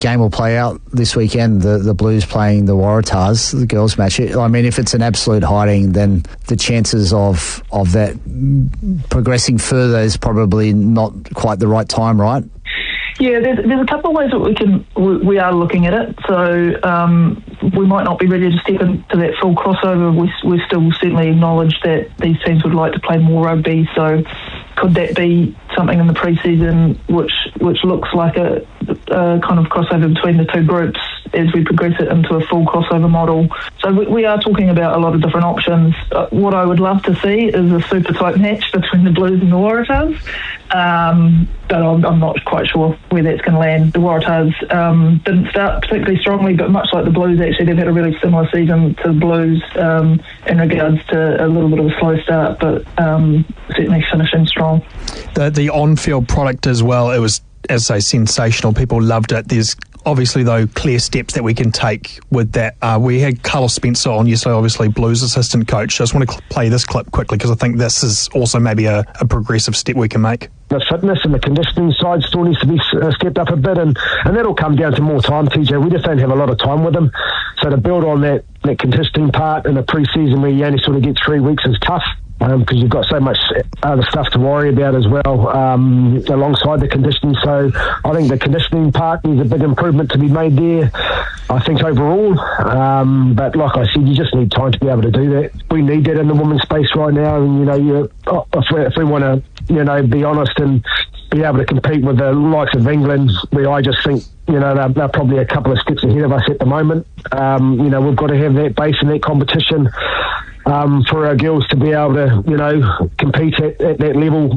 game will play out this weekend, the Blues playing the Waratahs, the girls' match. I mean, if it's an absolute hiding, then the chances of that progressing further is probably not quite the right time, right? Yeah, there's a couple of ways that we are looking at it. So we might not be ready to step into that full crossover. We still certainly acknowledge that these teams would like to play more rugby. So could that be something in the pre-season which looks like a kind of crossover between the two groups as we progress it into a full crossover model? So we are talking about a lot of different options. What I would love to see is a super tight match between the Blues and the Waratahs, but I'm not quite sure where that's going to land. The Waratahs didn't start particularly strongly, but much like the Blues, actually, they've had a really similar season to the Blues in regards to a little bit of a slow start, but certainly finishing strong. The on-field product as well, it was, as I say, sensational. People loved it. There's obviously, though, clear steps that we can take with that. We had Carlos Spencer on yesterday, obviously Blues assistant coach. I just want to play this clip quickly because I think this is also maybe a progressive step we can make. The fitness and the conditioning side still needs to be stepped up a bit, and that'll come down to more time, TJ. We just don't have a lot of time with them. So to build on that conditioning part in a pre-season where you only sort of get 3 weeks is tough. Because you've got so much other stuff to worry about as well alongside the conditioning. So I think the conditioning part needs a big improvement to be made there, I think, overall. But like I said, you just need time to be able to do that. We need that in the women's space right now. And, if we want to, be honest and be able to compete with the likes of England, where I just think, they're probably a couple of steps ahead of us at the moment. We've got to have that base in that competition. For our girls to be able to, compete at that level,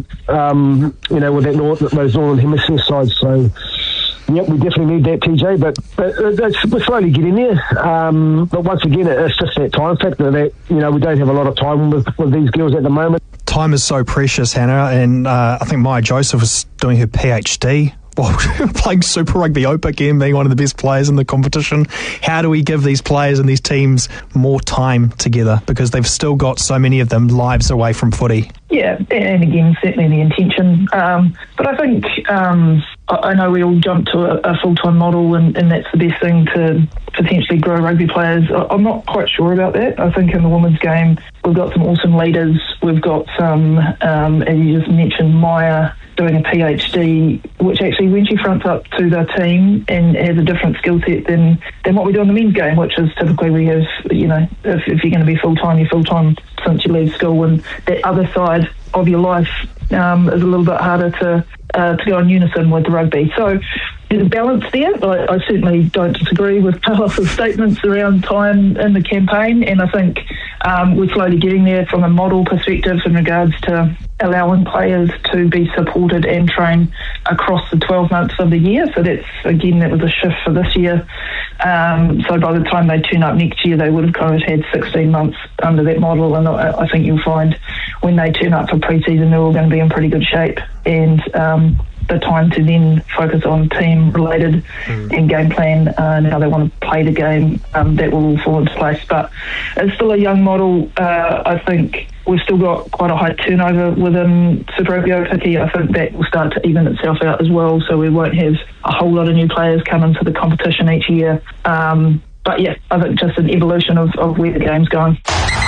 with those Northern Hemisphere sides. So, yep, we definitely need that, TJ, but we're slowly getting there. But once again, it's just that time factor that, we don't have a lot of time with these girls at the moment. Time is so precious, Hannah, and I think Maya Joseph is doing her PhD. Well, playing Super Rugby Ope again, being one of the best players in the competition. How do we give these players and these teams more time together? Because they've still got so many of them lives away from footy. Yeah, and again, certainly the intention. But I think, I know we all jump to a full-time model and that's the best thing to potentially grow rugby players. I'm not quite sure about that. I think in the women's game, we've got some awesome leaders. We've got some, as you just mentioned, Maya doing a PhD, which actually, when she fronts up to the team and has a different skill set than what we do in the men's game, which is typically we have, if you're going to be full-time, you're full-time since you leave school, and that other side of your life is a little bit harder to go in unison with the rugby. So there's a balance there. I certainly don't disagree with Carlos's statements around time in the campaign, and I think we're slowly getting there from a model perspective in regards to allowing players to be supported and trained across the 12 months of the year. So that was a shift for this year. So by the time they turn up next year, they would have kind of had 16 months under that model, and I think you'll find when they turn up for pre-season, they're all going to be in pretty good shape, and the time to then focus on team-related and game plan and how they want to play the game, that will all fall into place. But it's still a young model. I think we've still got quite a high turnover within Super Rugby Aotearoa. I think that will start to even itself out as well, so we won't have a whole lot of new players come into the competition each year. But yeah, I think just an evolution of where the game's going.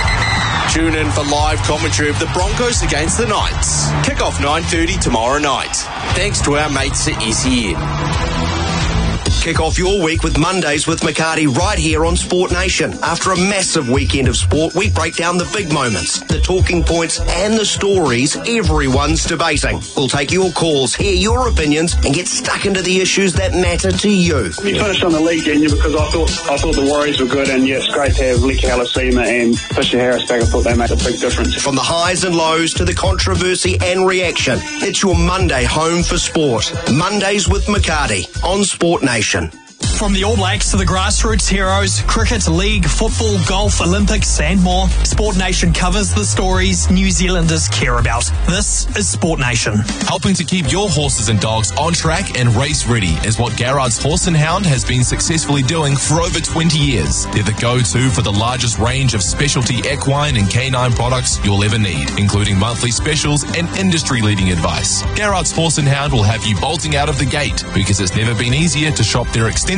Tune in for live commentary of the Broncos against the Knights. Kick-off 9:30 tomorrow night. Thanks to our mates at SEN. Kick off your week with Mondays with McCarty right here on Sport Nation. After a massive weekend of sport, we break down the big moments, the talking points and the stories everyone's debating. We'll take your calls, hear your opinions and get stuck into the issues that matter to you. We finished on the league, didn't you? Because I thought the Warriors were good, and yeah, it's great to have Leki Halasima and Fisher Harris back. I thought they made a big difference. From the highs and lows to the controversy and reaction, it's your Monday home for sport. Mondays with McCarty on Sport Nation. From the All Blacks to the grassroots heroes, cricket, league, football, golf, Olympics and more, Sport Nation covers the stories New Zealanders care about. This is Sport Nation. Helping to keep your horses and dogs on track and race ready is what Garrard's Horse and Hound has been successfully doing for over 20 years. They're the go-to for the largest range of specialty equine and canine products you'll ever need, including monthly specials and industry-leading advice. Garrard's Horse and Hound will have you bolting out of the gate because it's never been easier to shop their extensive